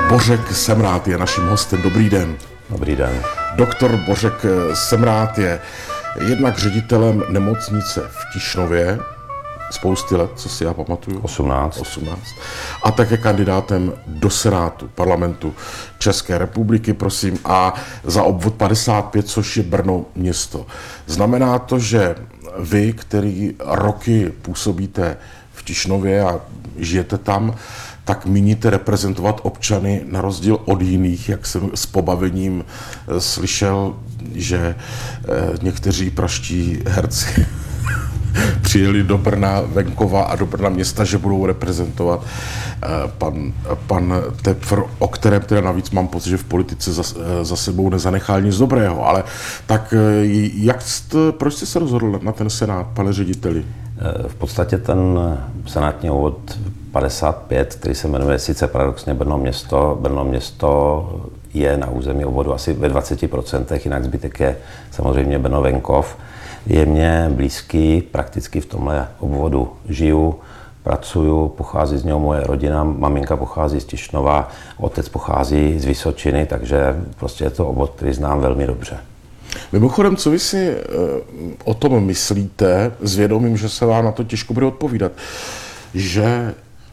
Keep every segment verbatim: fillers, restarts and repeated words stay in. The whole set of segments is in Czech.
Bořek Semrád je naším hostem. Dobrý den. Dobrý den. Doktor Bořek Semrád je jednak ředitelem nemocnice v Tišnově, spousty let, co si já pamatuju. osmnáct. osmnáct. A také kandidátem do Senátu parlamentu České republiky, prosím, a za obvod padesát pět, což je Brno město. Znamená to, že vy, který roky působíte v Tišnově a žijete tam, tak míníte reprezentovat občany na rozdíl od jiných, jak jsem s pobavením slyšel, že někteří pražští herci přijeli do Brna venkova a do Brna města, že budou reprezentovat pan, pan Tepfr, o kterém teda navíc mám pocit, že v politice za, za sebou nezanechal nic dobrého. Ale tak jak jste, proč jste se rozhodl na ten senát, pane řediteli? V podstatě ten senátní obvod padesát pět, který se jmenuje sice paradoxně Brno město, Brno město je na území obvodu asi ve dvaceti procentech, jinak zbytek je samozřejmě Brno venkov. Je mě blízký, prakticky v tomhle obvodu žiju, pracuju, pochází z něho moje rodina, maminka pochází z Tišnova, otec pochází z Vysočiny, takže prostě je to obvod, který znám velmi dobře. Mimochodem, co vy si o tom myslíte, s vědomím, že se vám na to těžko bude odpovídat, že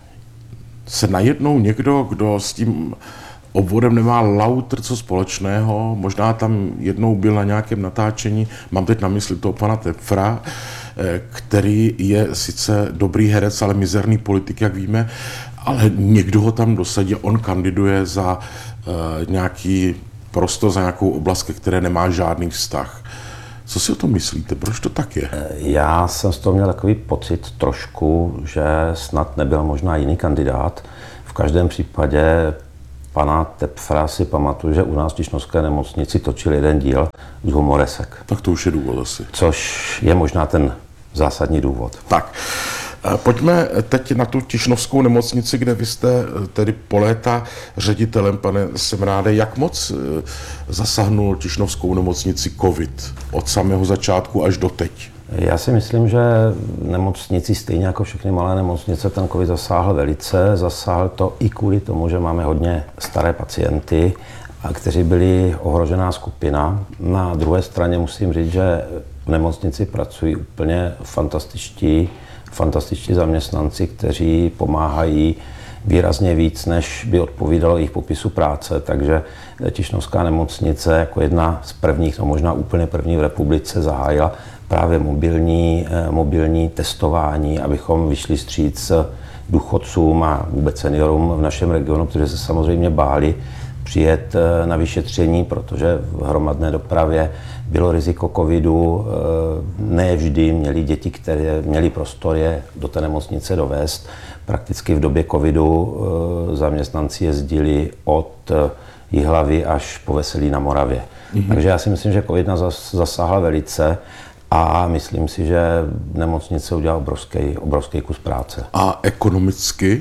se najednou někdo, kdo s tím obvodem nemá lautr co společného, možná tam jednou byl na nějakém natáčení, mám teď na mysli toho pana Tepfra, který je sice dobrý herec, ale mizerný politik, jak víme, ale někdo ho tam dosadí, on kandiduje za uh, nějaký prostor, za nějakou oblast, ke které nemá žádný vztah. Co si o tom myslíte? Proč to tak je? Já jsem z toho měl takový pocit trošku, že snad nebyl možná jiný kandidát. V každém případě pana Tepfra si pamatuju, že u nás v Tišnovské nemocnici točil jeden díl z Humoresek. Tak to už je důvod asi. Což je možná ten zásadní důvod. Tak, pojďme teď na tu Tišnovskou nemocnici, kde vy jste tedy po léta ředitelem, pane Semráde. Jak moc zasáhnul Tišnovskou nemocnici covid od samého začátku až do teď? Já si myslím, že nemocnici, stejně jako všechny malé nemocnice, ten covid zasáhl velice. Zasáhl to i kvůli tomu, že máme hodně staré pacienty, kteří byli ohrožená skupina. Na druhé straně musím říct, že v nemocnici pracují úplně fantastičtí, fantastičtí zaměstnanci, kteří pomáhají výrazně víc, než by odpovídalo jejich popisu práce. Takže Tišnovská nemocnice jako jedna z prvních, no možná úplně první v republice zahájila právě mobilní, mobilní testování, abychom vyšli vstříc důchodcům a vůbec seniorům v našem regionu, kteří se samozřejmě báli přijet na vyšetření, protože v hromadné dopravě bylo riziko covidu. Ne vždy měli děti, které měli prostor je do té nemocnice dovést. Prakticky v době covidu zaměstnanci jezdili od Jihlavy až po Veselí na Moravě. Mm-hmm. Takže já si myslím, že covid nás zasáhla velice a myslím si, že nemocnice udělala obrovský, obrovský kus práce. A ekonomicky?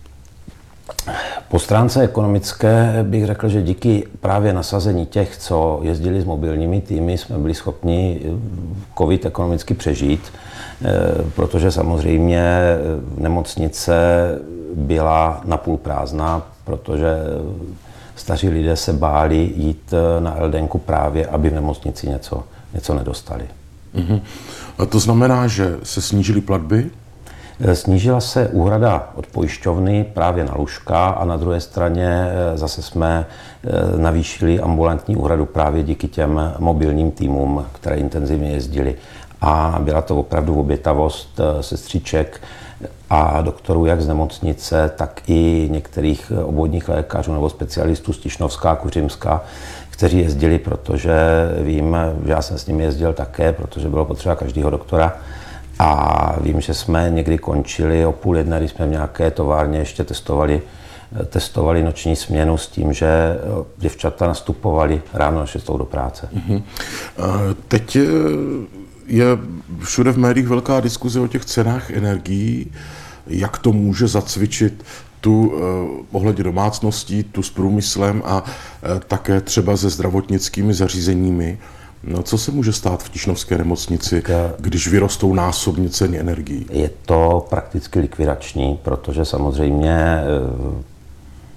Po stránce ekonomické bych řekl, že díky právě nasazení těch, co jezdili s mobilními týmy, jsme byli schopni covid ekonomicky přežít, protože samozřejmě nemocnice byla napůl prázdná, protože staří lidé se báli jít na eldenku právě, aby v nemocnici něco, něco nedostali. Uh-huh. A to znamená, že se snížily platby? Snížila se úhrada od pojišťovny právě na lůžka a na druhé straně zase jsme navýšili ambulantní úhradu právě díky těm mobilním týmům, které intenzivně jezdili. A byla to opravdu obětavost sestřiček a doktorů jak z nemocnice, tak i některých obvodních lékařů nebo specialistů z Tišnovská, Kuřimská, kteří jezdili, protože vím, že já jsem s nimi jezdil také, protože bylo potřeba každého doktora. A vím, že jsme někdy končili o půl jedné, když jsme v nějaké továrně ještě testovali, testovali noční směnu s tím, že děvčata nastupovali ráno na šestou do práce. Uh-huh. Teď je všude v médiích velká diskuze o těch cenách energií, jak to může zacvičit tu ohledně domácností, tu s průmyslem a také třeba se zdravotnickými zařízeními. No, co se může stát v Tišnovské nemocnici, když vyrostou násobně ceny energií? Je to prakticky likvidační, protože samozřejmě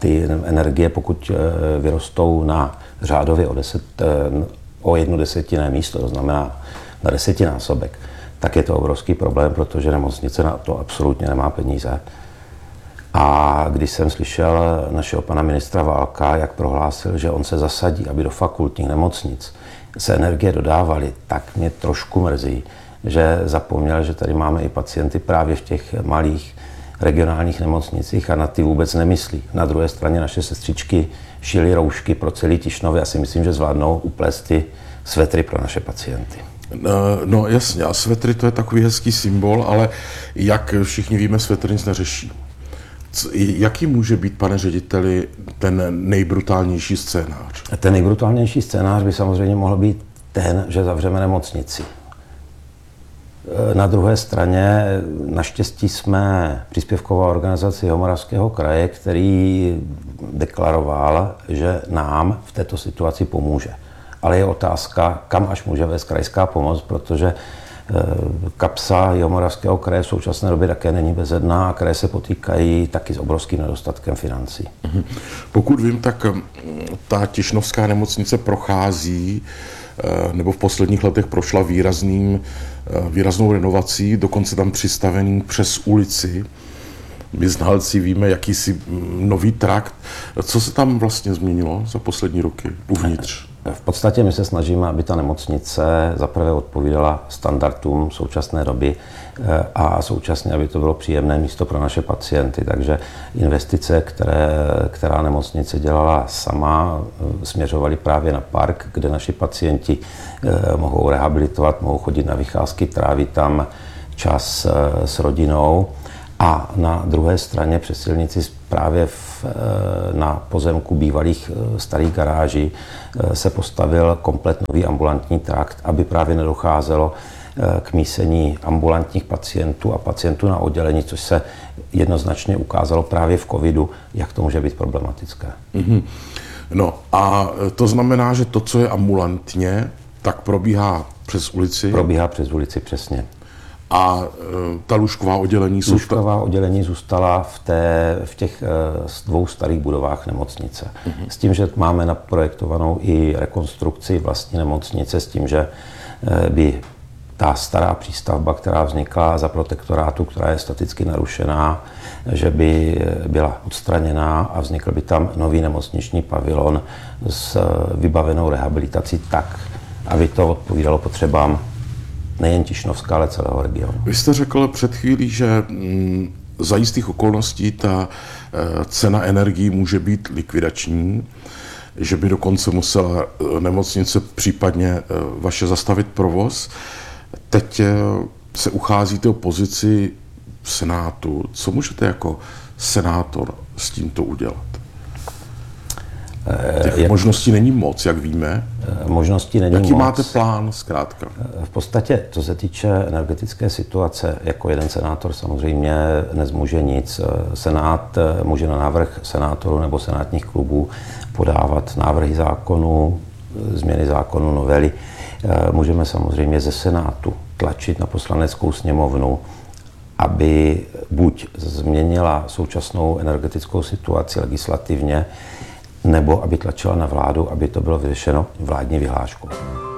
ty energie, pokud vyrostou na řádově o, deset, o jednu desetinné místo, to znamená na desetinásobek, tak je to obrovský problém, protože nemocnice na to absolutně nemá peníze. A když jsem slyšel našeho pana ministra Válka, jak prohlásil, že on se zasadí, aby do fakultních nemocnic se energie dodávaly, tak mě trošku mrzí, že zapomněl, že tady máme i pacienty právě v těch malých regionálních nemocnicích a na ty vůbec nemyslí. Na druhé straně naše sestřičky šily roušky pro celý Tišnov. Já si myslím, že zvládnou uplést ty svetry pro naše pacienty. No jasně, a svetry to je takový hezký symbol, ale jak všichni víme, svetr nic neřeší. Jaký může být, pane řediteli, ten nejbrutálnější scénář? Ten nejbrutálnější scénář by samozřejmě mohl být ten, že zavřeme nemocnici. Na druhé straně naštěstí jsme příspěvková organizace Jihomoravského kraje, který deklaroval, že nám v této situaci pomůže. Ale je otázka, kam až může vést krajská pomoc, protože kapsa Jihomoravského kraje v současné době také není bezedná a kraje se potýkají taky s obrovským nedostatkem financí. Pokud vím, tak ta Tišnovská nemocnice prochází, nebo v posledních letech prošla výrazným, výraznou renovací, dokonce tam přistavený přes ulici. My znalci víme, jakýsi nový trakt. Co se tam vlastně změnilo za poslední roky uvnitř? V podstatě my se snažíme, aby ta nemocnice zaprvé odpovídala standardům současné doby a současně, aby to bylo příjemné místo pro naše pacienty. Takže investice, které, která nemocnice dělala sama, směřovaly právě na park, kde naši pacienti mohou rehabilitovat, mohou chodit na vycházky, trávit tam čas s rodinou. A na druhé straně přes silnici právě v, na pozemku bývalých starých garáží se postavil komplet nový ambulantní trakt, aby právě nedocházelo k mísení ambulantních pacientů a pacientů na oddělení, což se jednoznačně ukázalo právě v covidu, jak to může být problematické. Mm-hmm. No a to znamená, že to, co je ambulantně, tak probíhá přes ulici? Probíhá přes ulici, přesně. A ta lůžková oddělení jsou... Lůžková oddělení zůstala v, té, v těch dvou starých budovách nemocnice. Mm-hmm. S tím, že máme naprojektovanou i rekonstrukci vlastní nemocnice, s tím, že by ta stará přístavba, která vznikla za protektorátu, která je staticky narušená, že by byla odstraněná a vznikl by tam nový nemocniční pavilon s vybavenou rehabilitací tak, aby to odpovídalo potřebám nejen Tišnovská, ale celého regionu. Vy jste řekl před chvílí, že mm, za jistých okolností ta e, cena energií může být likvidační, že by dokonce musela nemocnice případně e, vaše zastavit provoz. Teď e, se ucházíte o pozici v Senátu. Co můžete jako senátor s tímto udělat? Těch jak, možností není moc, jak víme. Možností není Jaký moc. máte plán zkrátka? V podstatě, co se týče energetické situace, jako jeden senátor samozřejmě nezmůže nic. Senát může na návrh senátorů nebo senátních klubů podávat návrhy zákonů, změny zákonů, novely. Můžeme samozřejmě ze Senátu tlačit na poslaneckou sněmovnu, aby buď změnila současnou energetickou situaci legislativně, nebo aby tlačila na vládu, aby to bylo vyřešeno vládní vyhláškou.